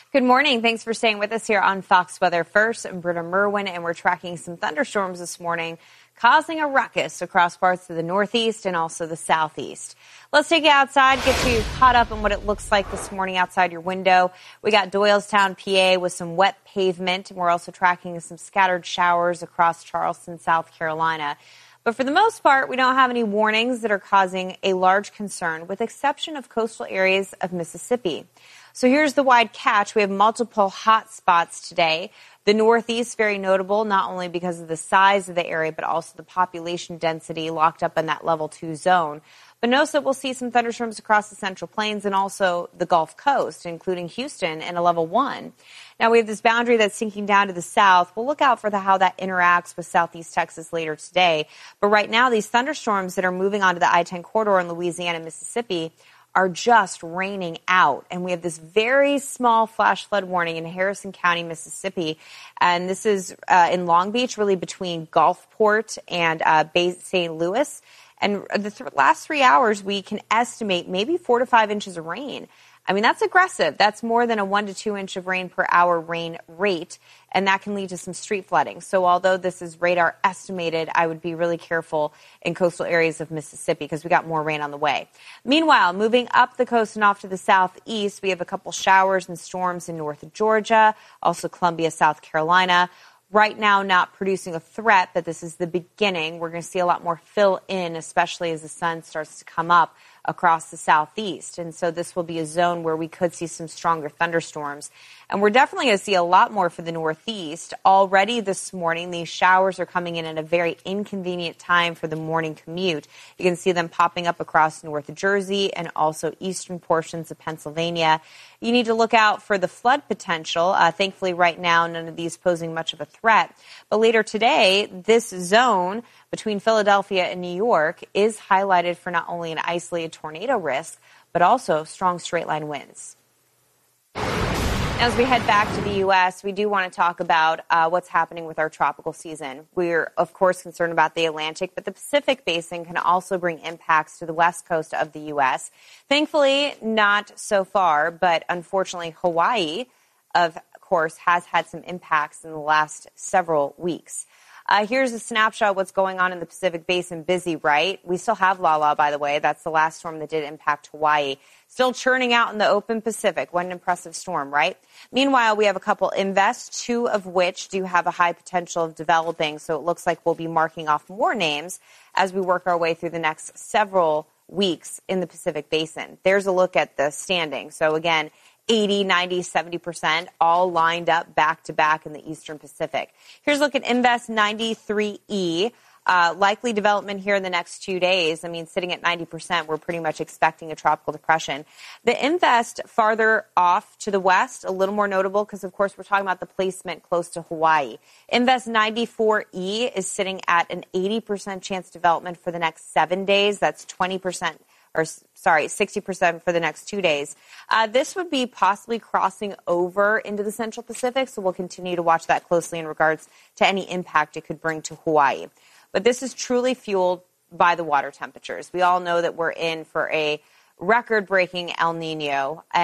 Good morning. Thanks for staying with us here on Fox Weather First. I'm Britta Merwin, and we're tracking some thunderstorms this morning, causing a ruckus across parts of the northeast and also the southeast. Let's take you outside, get you caught up on what it looks like this morning outside your window. We got Doylestown, PA, with some wet pavement, and we're also tracking some scattered showers across Charleston, South Carolina. But for the most part, we don't have any warnings that are causing a large concern, with exception of coastal areas of Mississippi. So here's the wide catch. We have multiple hot spots today. The Northeast, very notable, not only because of the size of the area, but also the population density locked up in that level 2 zone. But notice that we'll see some thunderstorms across the Central Plains and also the Gulf Coast, including Houston in a level 1. Now we have this boundary that's sinking down to the south. We'll look out for how that interacts with southeast Texas later today. But right now, these thunderstorms that are moving onto the I-10 corridor in Louisiana and Mississippi are just raining out. And we have this very small flash flood warning in Harrison County, Mississippi. And this is in Long Beach, really between Gulfport and St. Louis. And the last 3 hours, we can estimate maybe 4 to 5 inches of rain. I mean, that's aggressive. That's more than a 1 to 2 inch of rain per hour rain rate, and that can lead to some street flooding. So although this is radar estimated, I would be really careful in coastal areas of Mississippi because we got more rain on the way. Meanwhile, moving up the coast and off to the southeast, we have a couple showers and storms in north Georgia, also Columbia, South Carolina. Right now, not producing a threat, but this is the beginning. We're going to see a lot more fill in, especially as the sun starts to come up across the southeast. And so this will be a zone where we could see some stronger thunderstorms. And we're definitely going to see a lot more for the northeast. Already this morning, these showers are coming in at a very inconvenient time for the morning commute. You can see them popping up across North Jersey and also eastern portions of Pennsylvania. You need to look out for the flood potential. Thankfully, right now, none of these posing much of a threat. But later today, this zone between Philadelphia and New York is highlighted for not only an isolated tornado risk, but also strong straight-line winds. As we head back to the U.S., we do want to talk about what's happening with our tropical season. We're, of course, concerned about the Atlantic, but the Pacific Basin can also bring impacts to the west coast of the U.S. Thankfully, not so far, but unfortunately, Hawaii, of course, has had some impacts in the last several weeks. Here's a snapshot of what's going on in the Pacific Basin. Busy, right? We still have Lala, by the way. That's the last storm that did impact Hawaii. Still churning out in the open Pacific. What an impressive storm, right? Meanwhile, we have a couple Invest, 2 of which do have a high potential of developing. So it looks like we'll be marking off more names as we work our way through the next several weeks in the Pacific Basin. There's a look at the standing. So again, 80, 90, 70%, all lined up back-to-back in the Eastern Pacific. Here's a look at Invest 93E. Likely development here in the next 2 days. I mean, sitting at 90%, we're pretty much expecting a tropical depression. The Invest farther off to the west, a little more notable because, of course, we're talking about the placement close to Hawaii. Invest 94E is sitting at an 80% chance development for the next 7 days. That's 60% for the next 2 days. This would be possibly crossing over into the Central Pacific, so we'll continue to watch that closely in regards to any impact it could bring to Hawaii. But this is truly fueled by the water temperatures. We all know that we're in for a record-breaking El Nino.